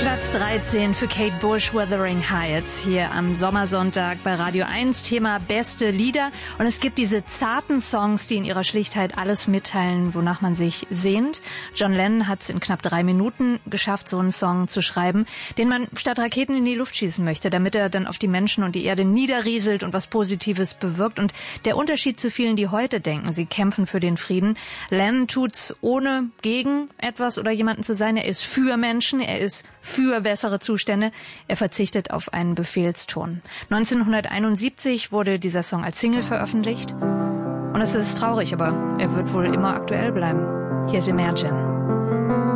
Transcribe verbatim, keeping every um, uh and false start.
Platz dreizehn für Kate Bush, Wuthering Heights, hier am Sommersonntag bei Radio eins. Thema beste Lieder. Und es gibt diese zarten Songs, die in ihrer Schlichtheit alles mitteilen, wonach man sich sehnt. John Lennon hat es in knapp drei Minuten geschafft, so einen Song zu schreiben, den man statt Raketen in die Luft schießen möchte, damit er dann auf die Menschen und die Erde niederrieselt und was Positives bewirkt. Und der Unterschied zu vielen, die heute denken, sie kämpfen für den Frieden. Lennon tut's ohne gegen etwas oder jemanden zu sein. Er ist für Menschen, er ist für bessere Zustände. Er verzichtet auf einen Befehlston. neunzehnhunderteinundsiebzig wurde dieser Song als Single veröffentlicht. Und es ist traurig, aber er wird wohl immer aktuell bleiben. Hier ist Imagine.